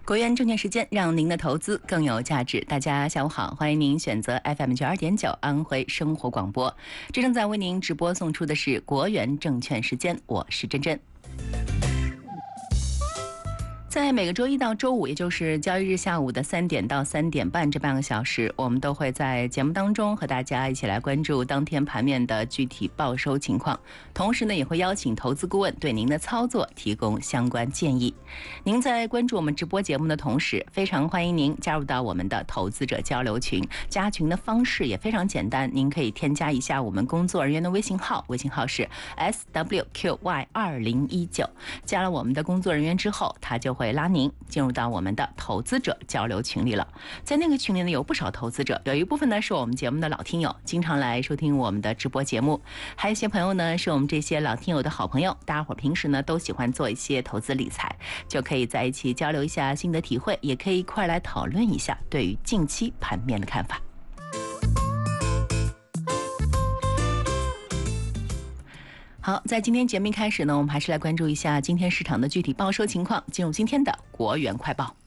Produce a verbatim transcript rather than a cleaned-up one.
国元证券时间，让您的投资更有价值。大家下午好，欢迎您选择 F M 九二点九安徽生活广播。这正在为您直播送出的是国元证券时间，我是珍珍。在每个周一到周五，也就是交易日下午的三点到三点半这半个小时，我们都会在节目当中和大家一起来关注当天盘面的具体报收情况，同时呢，也会邀请投资顾问对您的操作提供相关建议。您在关注我们直播节目的同时，非常欢迎您加入到我们的投资者交流群。加群的方式也非常简单，您可以添加一下我们工作人员的微信号，微信号是 S W Q Y 二零一九。加了我们的工作人员之后，他就会拉您进入到我们的投资者交流群里了。在那个群里呢，有不少投资者，有一部分呢是我们节目的老听友，经常来收听我们的直播节目，还有一些朋友呢是我们这些老听友的好朋友，大家伙平时呢都喜欢做一些投资理财，就可以在一起交流一下心得体会，也可以一块来讨论一下对于近期盘面的看法。好，在今天节目一开始呢，我们还是来关注一下今天市场的具体报收情况，进入今天的国元快报。